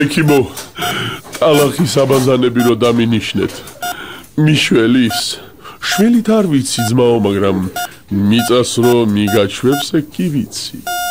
ექიმო, ტალახის აბაზანები რო დამინიშნეთ. მიშველის, შველით არ ვიცი ძმაო, მაგრამ მიწას რო მიგაჩვევს, კი ვიცი.